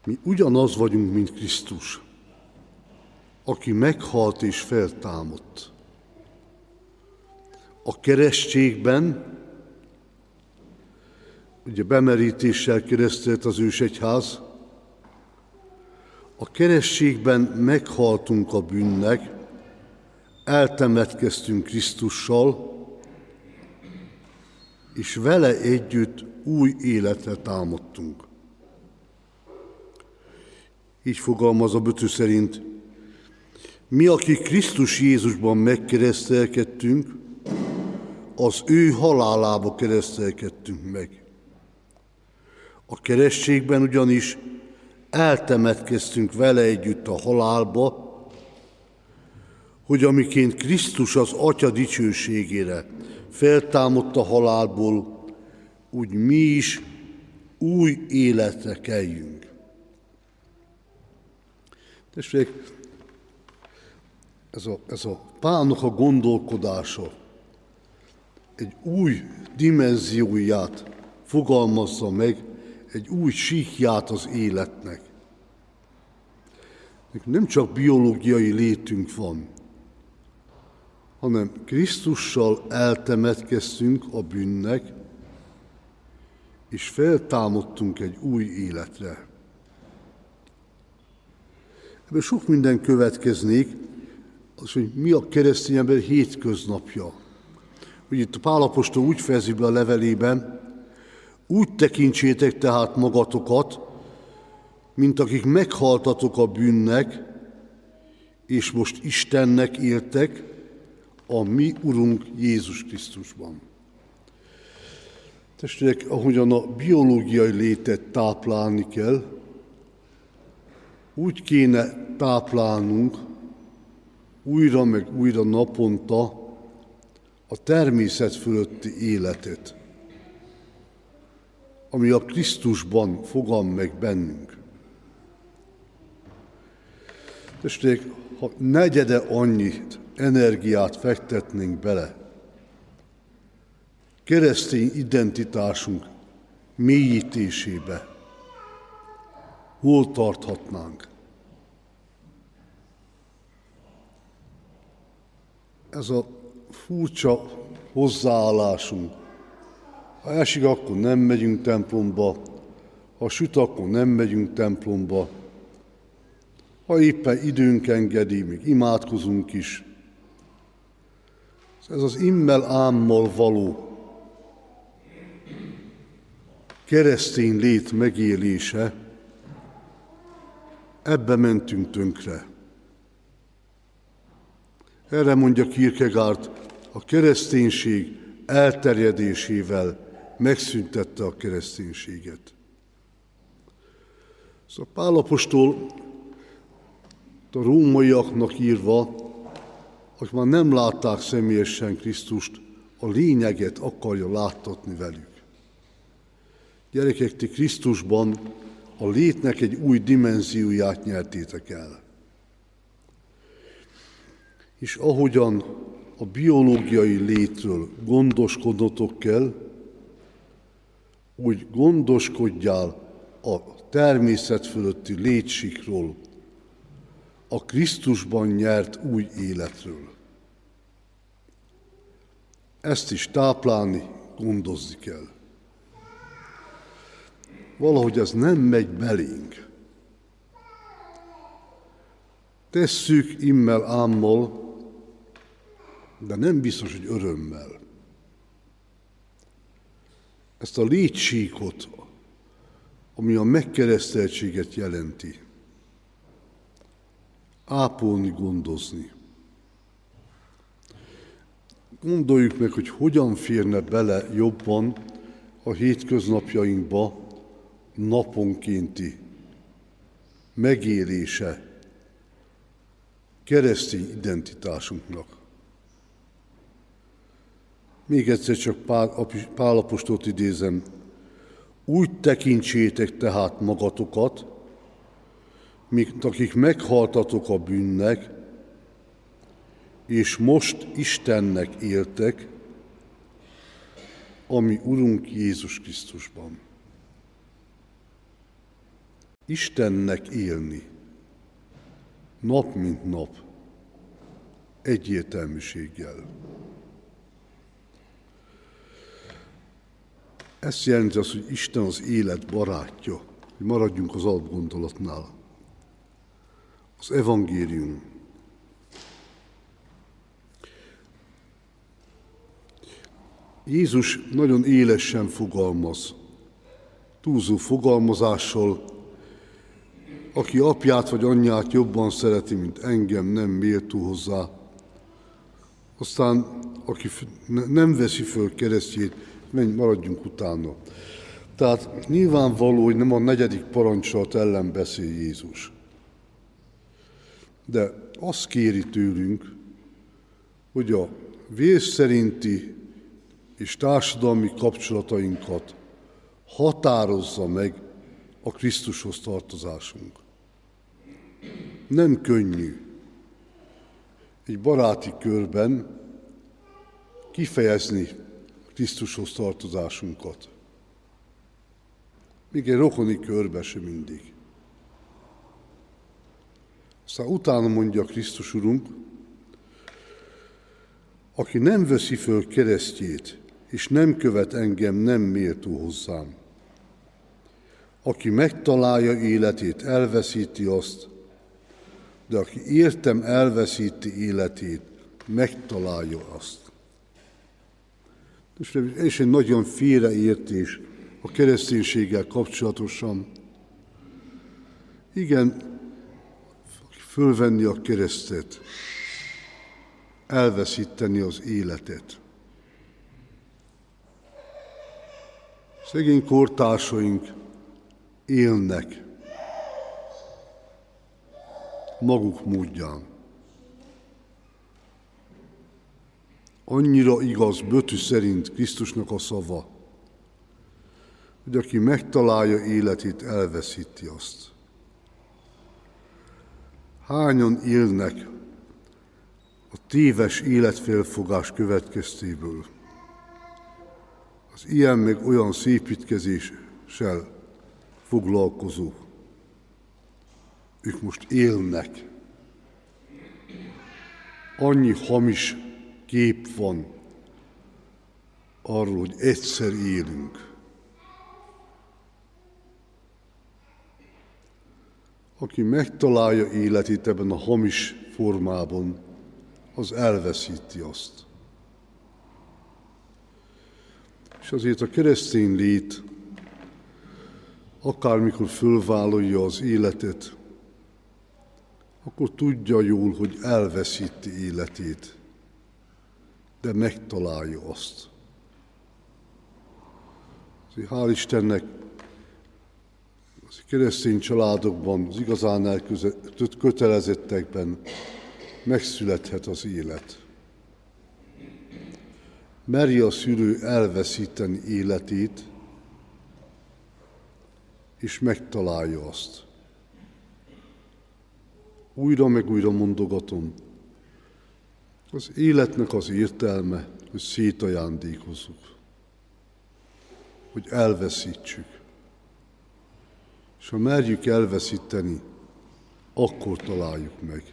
Mi ugyanaz vagyunk, mint Krisztus, aki meghalt és feltámadt. A keresztségben, ugye bemerítéssel keresztelt az ősegyház, a keresztségben meghaltunk a bűnnek, eltemetkeztünk Krisztussal, és vele együtt új életre támadtunk. Így fogalmaz a Bötö szerint: mi, akik Krisztus Jézusban megkeresztelkedtünk, az ő halálába keresztelkedtünk meg. A keresztségben ugyanis eltemetkeztünk vele együtt a halálba, hogy amiként Krisztus az Atya dicsőségére feltámadt a halálból, úgy mi is új életre kelljünk. Testvérek, ez a Pálnak a gondolkodása egy új dimenzióját fogalmazza meg, egy új síkját az életnek. Nem csak biológiai létünk van, hanem Krisztussal eltemetkeztünk a bűnnek, és feltámadtunk egy új életre. Ebből sok minden következnék, az, hogy mi a keresztény ember hétköznapja. Hogy itt a Pál apostol úgy fejezi be a levelében: úgy tekintsétek tehát magatokat, mint akik meghaltatok a bűnnek, és most Istennek éltek, a mi Urunk Jézus Krisztusban. Testvérek, ahogyan a biológiai létet táplálni kell, úgy kéne táplálnunk újra meg újra naponta a természet fölötti életet, ami a Krisztusban fogan meg bennünk. Testvérek, ha negyede annyit energiát fektetnénk bele keresztény identitásunk mélyítésébe, hol tarthatnánk? Ez a furcsa hozzáállásunk: ha esik, akkor nem megyünk templomba, ha süt, akkor nem megyünk templomba, ha éppen időnk engedi, még imádkozunk is. Ez az immel-ámmal való keresztény lét megélése, ebbe mentünk tönkre. Erre mondja Kierkegaard: a kereszténység elterjedésével megszüntette a kereszténységet. Szóval Pál apostol a rómaiaknak írva, akik már nem látták személyesen Krisztust, a lényeget akarja láttatni velük. Gyerekek, ti Krisztusban a létnek egy új dimenzióját nyertétek el. És ahogyan a biológiai létről gondoskodnotok kell, úgy gondoskodjál a természet fölötti létsikról, a Krisztusban nyert új életről. Ezt is táplálni, gondozni kell. Valahogy ez nem megy belénk. Tesszük immel-ámmal, de nem biztos, hogy örömmel. Ezt a létsíkot, ami a megkereszteltséget jelenti, ápolni, gondozni. Gondoljuk meg, hogy hogyan férne bele jobban a hétköznapjainkba naponkénti megélése keresztény identitásunknak. Még egyszer csak Pál apostolt idézem: úgy tekintsétek tehát magatokat, mint akik meghaltatok a bűnnek, és most Istennek éltek, a mi Urunk Jézus Krisztusban. Istennek élni, nap mint nap, egyértelműséggel. Ez jelenti azt, hogy Isten az élet barátja, hogy maradjunk az alapgondolatnál. Az evangélium. Jézus nagyon élesen fogalmaz, túlzó fogalmazással, aki apját vagy anyját jobban szereti, mint engem, nem méltó hozzá. Aztán, aki nem veszi föl keresztjét, maradjunk utána. Tehát nyilvánvaló, hogy nem a 4. parancsolat ellen beszél Jézus. De azt kéri tőlünk, hogy a vér szerinti és társadalmi kapcsolatainkat határozza meg a Krisztushoz tartozásunk. Nem könnyű egy baráti körben kifejezni Krisztushoz tartozásunkat. Még egy rokoni körben sem mindig. Aztán utána mondja Krisztus Urunk, aki nem veszi föl keresztjét, és nem követ engem, nem méltó hozzám. Aki megtalálja életét, elveszíti azt, de aki értem elveszíti életét, megtalálja azt. És egy nagyon félreértés a kereszténységgel kapcsolatosan. Igen, fölvenni a keresztet, elveszíteni az életet. Szegény kortársaink élnek maguk módján. Annyira igaz Bötű szerint Krisztusnak a szava, hogy aki megtalálja életét, elveszíti azt. Hányan élnek a téves életfelfogás következtéből? Az ilyen meg olyan szépítkezéssel foglalkozó. Ők most élnek. Annyi hamis kép van arról, hogy egyszer élünk. Aki megtalálja életét ebben a hamis formában, az elveszíti azt. És azért a keresztény lét, akármikor fölvállalja az életet, akkor tudja jól, hogy elveszíti életét, de megtalálja azt. Azért hál' Istennek, az keresztény családokban, az igazán elkötelezett kötelezettekben megszülethet az élet. Merje a szülő elveszíteni életét, és megtalálja azt. Újra meg újra mondogatom, az életnek az értelme, hogy szétajándékozzuk, hogy elveszítsük. És ha merjük elveszíteni, akkor találjuk meg.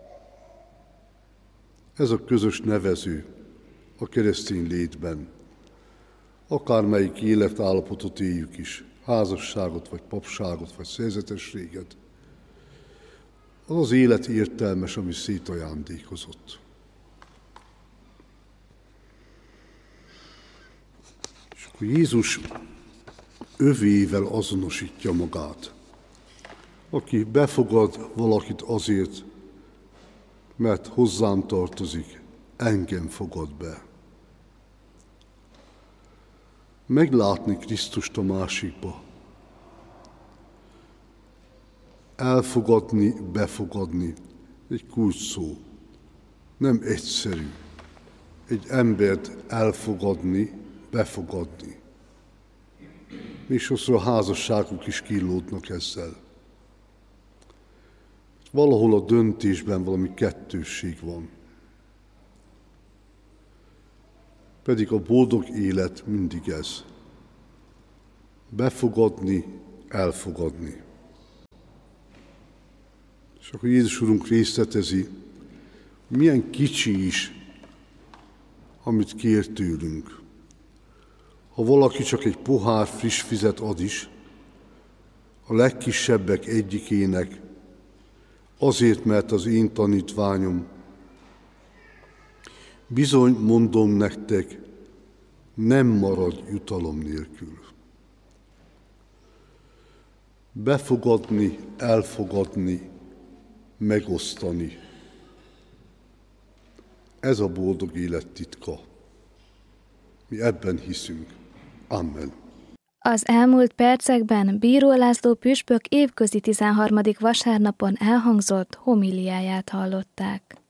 Ez a közös nevező a keresztény létben. Akármelyik életállapotot éljük is, házasságot, vagy papságot, vagy szerzetességet, az az élet értelmes, ami szétajándékozott. És akkor Jézus övével azonosítja magát. Aki befogad valakit azért, mert hozzám tartozik, engem fogad be. Meglátni Krisztust a másikba. Elfogadni, befogadni, egy kulcs szó. Nem egyszerű. Egy embert elfogadni, befogadni. Még sokszor a házasságok is kínlódnak ezzel. Valahol a döntésben valami kettősség van. Pedig a boldog élet mindig ez. Befogadni, elfogadni. És akkor Jézus Urunk részletezi, milyen kicsi is, amit kér tőlünk. Ha valaki csak egy pohár friss vizet ad is, a legkisebbek egyikének, azért, mert az én tanítványom, bizony mondom nektek, nem marad jutalom nélkül. Befogadni, elfogadni, megosztani. Ez a boldog élet titka. Mi ebben hiszünk. Amen. Az elmúlt percekben Bíró László püspök évközi 13. vasárnapon elhangzott homiliáját hallották.